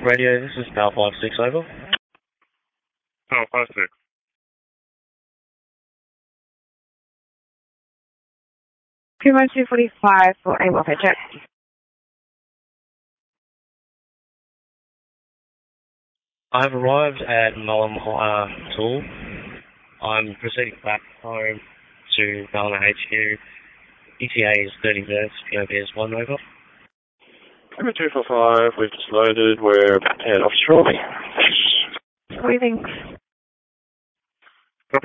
Radio, this is Power 56, over. Power 56. Puma 245 for a welfare check. I've arrived at Mullum Tool. I'm proceeding back home to Ballina HQ. ETA is 30 minutes, POV is 1, over. Puma 245, we've just loaded, we're headed off shortly. What do you think?